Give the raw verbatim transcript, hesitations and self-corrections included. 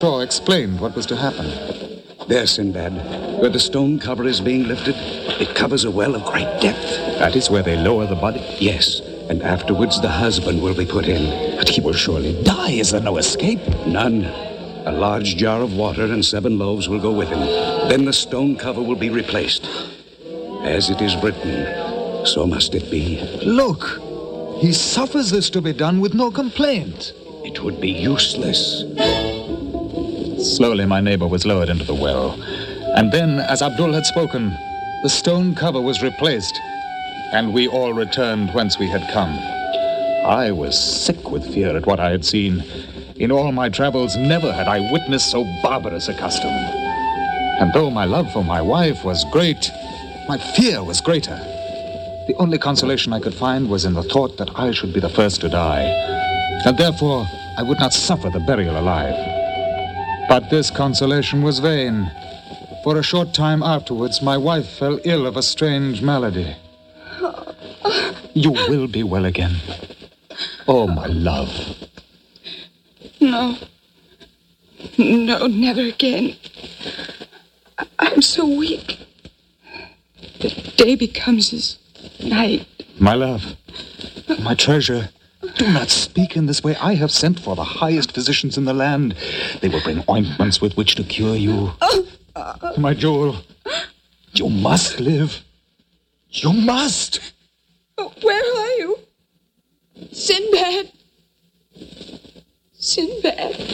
Shaw explained what was to happen. There, Sinbad, where the stone cover is being lifted, it covers a well of great depth. That is where they lower the body? Yes, and afterwards the husband will be put in. But he will surely die. Is there no escape? None. A large jar of water and seven loaves will go with him. Then the stone cover will be replaced. As it is written, so must it be. Look, he suffers this to be done with no complaint. It would be useless. Slowly my neighbor was lowered into the well. And then, as Abdul had spoken, the stone cover was replaced, and we all returned whence we had come. I was sick with fear at what I had seen. In all my travels, never had I witnessed so barbarous a custom. And though my love for my wife was great, my fear was greater. The only consolation I could find was in the thought that I should be the first to die, and therefore I would not suffer the burial alive. But this consolation was vain. For a short time afterwards, my wife fell ill of a strange malady. You will be well again. Oh, my love. No. No, never again. I- I'm so weak. The day becomes as night. My love, my treasure, do not speak in this way. I have sent for the highest physicians in the land. They will bring ointments with which to cure you. My jewel, you must live. You must. Oh, where are you? Sinbad. Sinbad.